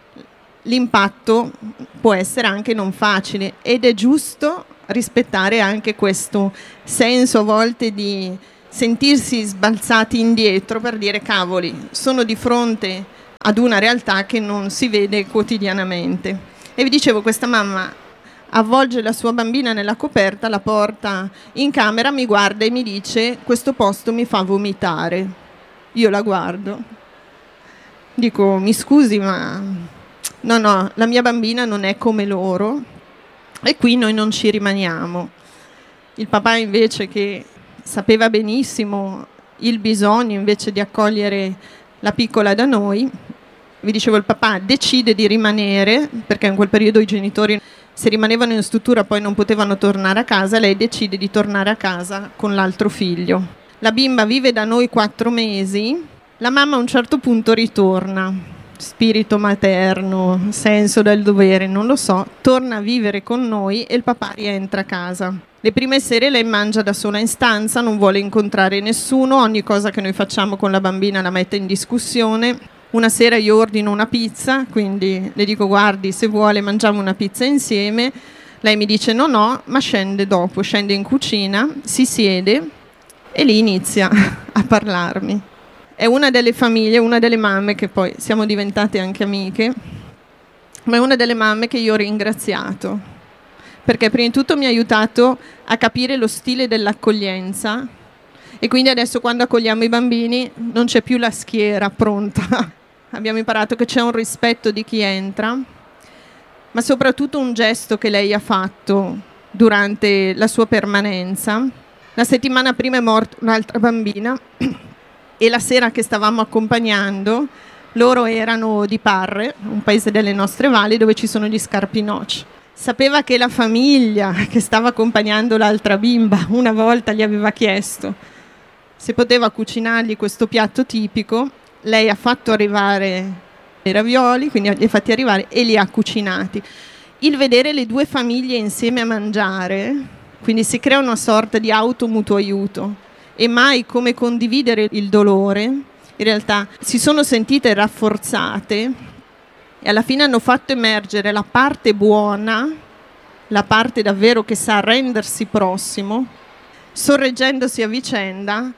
l'impatto può essere anche non facile, ed è giusto rispettare anche questo senso a volte di sentirsi sbalzati indietro per dire cavoli, sono di fronte ad una realtà che non si vede quotidianamente. E vi dicevo, questa mamma avvolge la sua bambina nella coperta, la porta in camera, mi guarda e mi dice: questo posto mi fa vomitare. Io la guardo, dico: mi scusi, ma no, la mia bambina non è come loro e qui noi non ci rimaniamo. Il papà invece, che sapeva benissimo il bisogno invece di accogliere la piccola da noi, vi dicevo, il papà decide di rimanere, perché in quel periodo i genitori, se rimanevano in struttura, poi non potevano tornare a casa. Lei decide di tornare a casa con l'altro figlio. La bimba vive da noi 4 mesi, la mamma a un certo punto ritorna, spirito materno, senso del dovere, non lo so, torna a vivere con noi e il papà rientra a casa. Le prime sere lei mangia da sola in stanza, non vuole incontrare nessuno, ogni cosa che noi facciamo con la bambina la mette in discussione. Una sera io ordino una pizza, quindi le dico: guardi, se vuole mangiamo una pizza insieme. Lei mi dice no, ma scende dopo, scende in cucina, si siede e lì inizia a parlarmi. È una delle famiglie, una delle mamme, che poi siamo diventate anche amiche, ma è una delle mamme che io ho ringraziato, perché prima di tutto mi ha aiutato a capire lo stile dell'accoglienza, e quindi adesso quando accogliamo i bambini non c'è più la schiera pronta. Abbiamo imparato che c'è un rispetto di chi entra, ma soprattutto un gesto che lei ha fatto durante la sua permanenza. La settimana prima è morta un'altra bambina e la sera che stavamo accompagnando, loro erano di Parre, un paese delle nostre valli dove ci sono gli scarpinoci. Sapeva che la famiglia che stava accompagnando l'altra bimba una volta gli aveva chiesto se poteva cucinargli questo piatto tipico. Lei ha fatto arrivare i ravioli, quindi li ha fatti arrivare e li ha cucinati. Il vedere le 2 famiglie insieme a mangiare, quindi si crea una sorta di automutuo aiuto, e mai come condividere il dolore, in realtà si sono sentite rafforzate e alla fine hanno fatto emergere la parte buona, la parte davvero che sa rendersi prossimo, sorreggendosi a vicenda.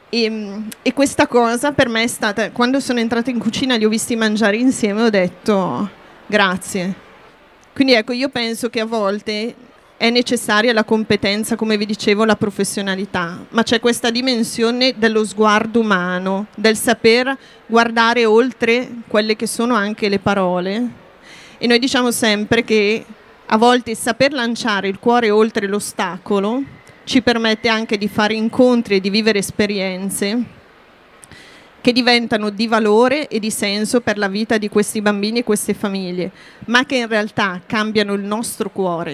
E questa cosa per me è stata, quando sono entrata in cucina li ho visti mangiare insieme, ho detto grazie. Quindi ecco, io penso che a volte è necessaria la competenza, come vi dicevo, la professionalità, ma c'è questa dimensione dello sguardo umano, del saper guardare oltre quelle che sono anche le parole. E noi diciamo sempre che a volte saper lanciare il cuore oltre l'ostacolo ci permette anche di fare incontri e di vivere esperienze che diventano di valore e di senso per la vita di questi bambini e queste famiglie, ma che in realtà cambiano il nostro cuore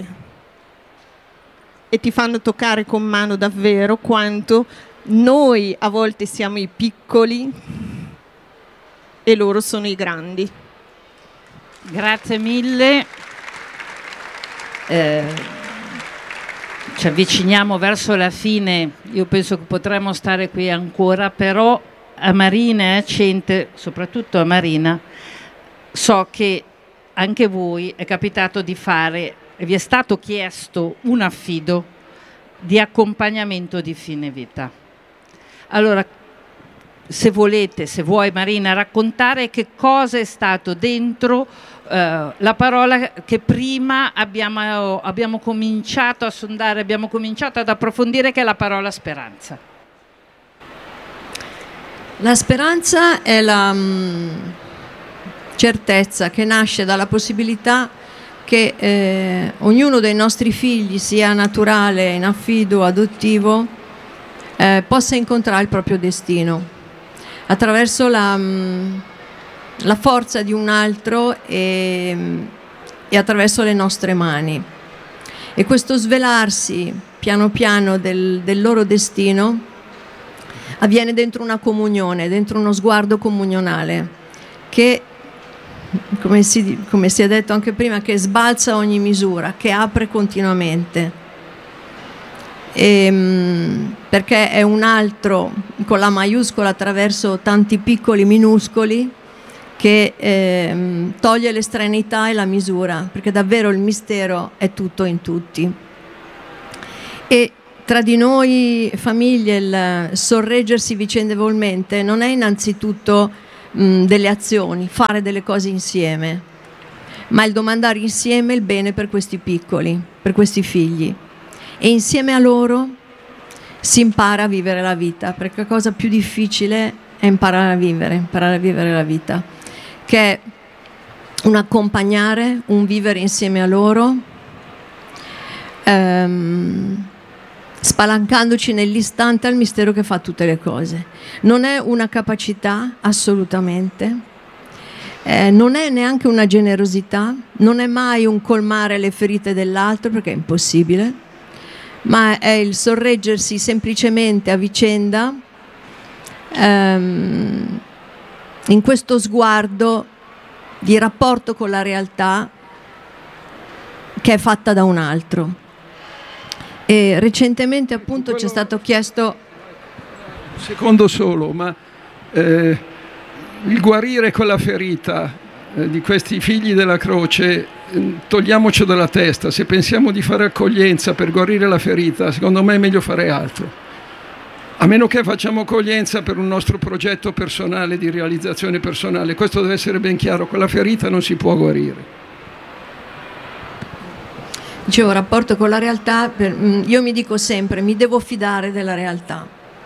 e ti fanno toccare con mano davvero quanto noi a volte siamo i piccoli e loro sono i grandi. Grazie mille. Ci avviciniamo verso la fine, io penso che potremmo stare qui ancora, però a Marina e a Cente, soprattutto a Marina, so che anche voi è capitato di fare, e vi è stato chiesto un affido di accompagnamento di fine vita. Allora, se volete, se vuoi Marina, raccontare che cosa è stato dentro la parola che prima abbiamo cominciato a sondare, abbiamo cominciato ad approfondire, che è la parola speranza. La speranza è la certezza che nasce dalla possibilità che ognuno dei nostri figli, sia naturale, in affido, adottivo, possa incontrare il proprio destino attraverso la forza di un altro e attraverso le nostre mani. E questo svelarsi piano piano del loro destino avviene dentro una comunione, dentro uno sguardo comunionale che, come si è detto anche prima, che sbalza ogni misura, che apre continuamente. perché è un altro con la maiuscola attraverso tanti piccoli minuscoli che toglie l'estraneità e la misura, perché davvero il mistero è tutto in tutti. E tra di noi famiglie il sorreggersi vicendevolmente non è innanzitutto delle azioni, fare delle cose insieme, ma il domandare insieme il bene per questi piccoli, per questi figli, e insieme a loro si impara a vivere la vita, perché la cosa più difficile è imparare a vivere la vita, che è un accompagnare, un vivere insieme a loro, spalancandoci nell'istante al mistero che fa tutte le cose. Non è una capacità, assolutamente, non è neanche una generosità, non è mai un colmare le ferite dell'altro, perché è impossibile, ma è il sorreggersi semplicemente a vicenda, in questo sguardo di rapporto con la realtà che è fatta da un altro. E recentemente appunto ci è stato chiesto... Un secondo solo, ma il guarire quella ferita di questi figli della croce, togliamoci dalla testa. Se pensiamo di fare accoglienza per guarire la ferita, secondo me è meglio fare altro. A meno che facciamo accoglienza per un nostro progetto personale di realizzazione personale. Questo deve essere ben chiaro, quella ferita non si può guarire. Dicevo, rapporto con la realtà, io mi dico sempre, mi devo fidare della realtà.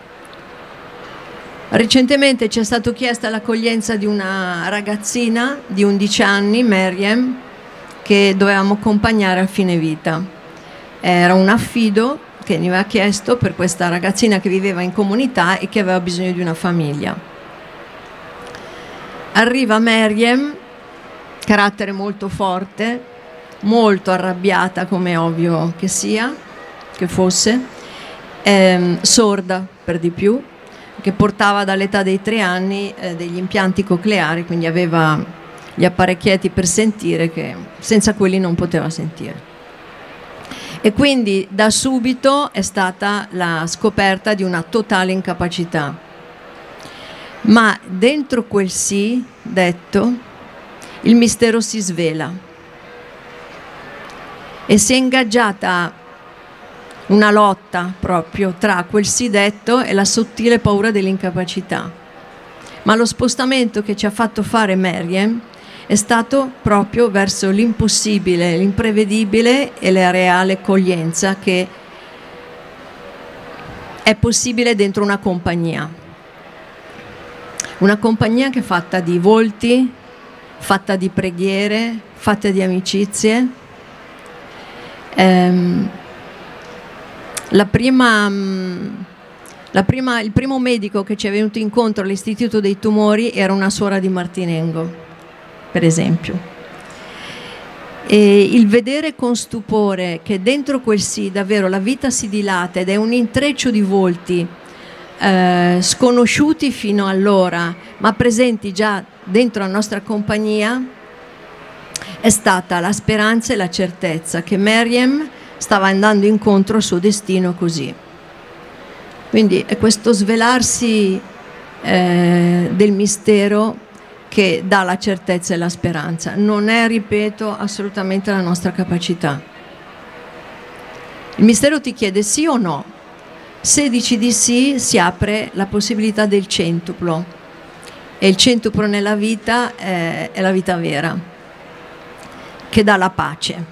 Recentemente ci è stato chiesta l'accoglienza di una ragazzina di 11 anni, Maryam, che dovevamo accompagnare al fine vita. Era un affido che mi aveva chiesto per questa ragazzina che viveva in comunità e che aveva bisogno di una famiglia. Arriva Maryam, carattere molto forte, molto arrabbiata, come è ovvio che sia, che fosse, sorda per di più, che portava dall'età dei 3 anni degli impianti cocleari, quindi aveva gli apparecchietti per sentire che senza quelli non poteva sentire. E quindi da subito è stata la scoperta di una totale incapacità. Ma dentro quel sì detto, il mistero si svela. E si è ingaggiata una lotta proprio tra quel sì detto e la sottile paura dell'incapacità. Ma lo spostamento che ci ha fatto fare Maryam è stato proprio verso l'impossibile, l'imprevedibile e la reale accoglienza che è possibile dentro una compagnia. Una compagnia che è fatta di volti, fatta di preghiere, fatta di amicizie. Il primo medico che ci è venuto incontro all'Istituto dei Tumori era una suora di Martinengo, per esempio. E il vedere con stupore che dentro quel sì davvero la vita si dilata ed è un intreccio di volti sconosciuti fino allora, ma presenti già dentro la nostra compagnia, è stata la speranza e la certezza che Maryam stava andando incontro al suo destino così. Quindi è questo svelarsi del mistero che dà la certezza e la speranza. Non è, ripeto, assolutamente la nostra capacità. Il mistero ti chiede sì o no. Se dici di sì, si apre la possibilità del centuplo. E il centuplo nella vita è la vita vera, che dà la pace.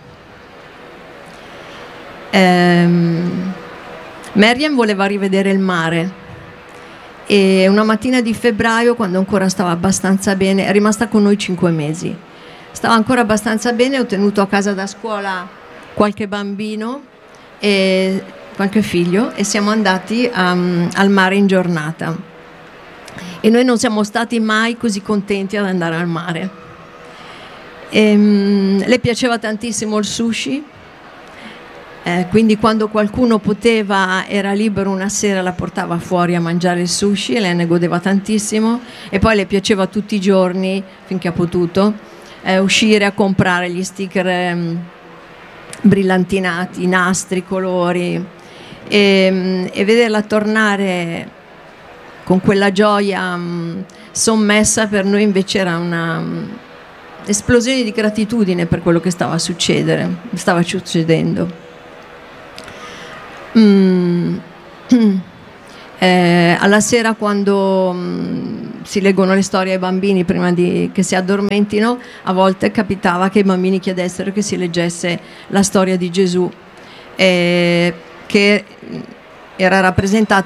Maryam voleva rivedere il mare e una mattina di febbraio, quando ancora stava abbastanza bene, è rimasta con noi 5 mesi, stava ancora abbastanza bene, ho tenuto a casa da scuola qualche bambino e qualche figlio e siamo andati al mare in giornata e noi non siamo stati mai così contenti ad andare al mare. Le piaceva tantissimo il sushi, quindi quando qualcuno poteva, era libero una sera, la portava fuori a mangiare il sushi e lei ne godeva tantissimo, e poi le piaceva tutti i giorni, finché ha potuto, uscire a comprare gli sticker brillantinati, nastri, colori, e vederla tornare con quella gioia sommessa per noi invece era una esplosione di gratitudine per quello che stava succedendo. Alla sera, quando si leggono le storie ai bambini prima che si addormentino, a volte capitava che i bambini chiedessero che si leggesse la storia di Gesù, che era rappresentata